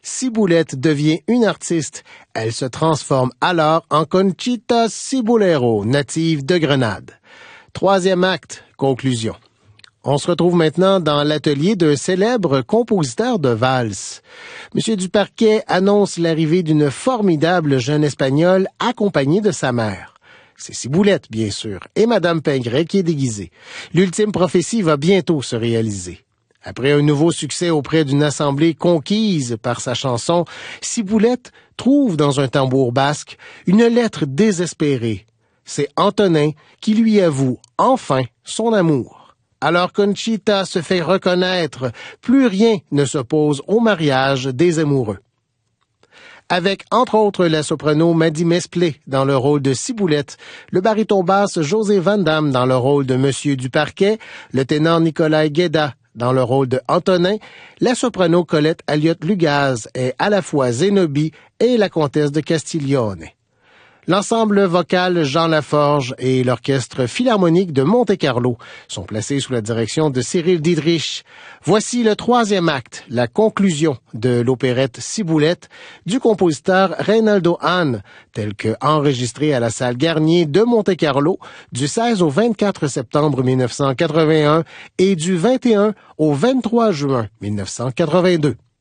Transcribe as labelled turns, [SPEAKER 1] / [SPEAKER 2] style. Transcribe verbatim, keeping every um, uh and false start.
[SPEAKER 1] Ciboulette devient une artiste. Elle se transforme alors en Conchita Cibulero, native de Grenade. Troisième acte, conclusion. On se retrouve maintenant dans l'atelier d'un célèbre compositeur de valse. Monsieur Duparquet annonce l'arrivée d'une formidable jeune Espagnole accompagnée de sa mère. C'est Ciboulette, bien sûr, et Madame Pingret qui est déguisée. L'ultime prophétie va bientôt se réaliser. Après un nouveau succès auprès d'une assemblée conquise par sa chanson, Ciboulette trouve dans un tambour basque une lettre désespérée. C'est Antonin qui lui avoue enfin son amour. Alors Conchita se fait reconnaître, plus rien ne s'oppose au mariage des amoureux. Avec, entre autres, la soprano Maddy Mesplé dans le rôle de Ciboulette, le baryton basse José Van Damme dans le rôle de Monsieur Duparquet, le ténor Nicolas Guéda dans le rôle de Antonin, la soprano Colette Alliot-Lugaz est à la fois Zénobie et la comtesse de Castiglione. L'ensemble vocal Jean Laforge et l'orchestre philharmonique de Monte-Carlo sont placés sous la direction de Cyril Dietrich. Voici le troisième acte, la conclusion de l'opérette Ciboulette du compositeur Reynaldo Hahn, tel que enregistré à la salle Garnier de Monte-Carlo du seize au vingt-quatre septembre mille neuf cent quatre-vingt-un et du vingt et un au vingt-trois juin mille neuf cent quatre-vingt-deux.